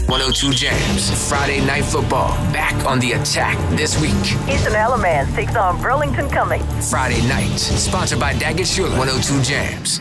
102 Jams. Friday Night Football. Back on the attack this week. Eastern Alamance takes on Burlington Cumming. Friday night. Sponsored by Daggett Schuler. 102 Jams.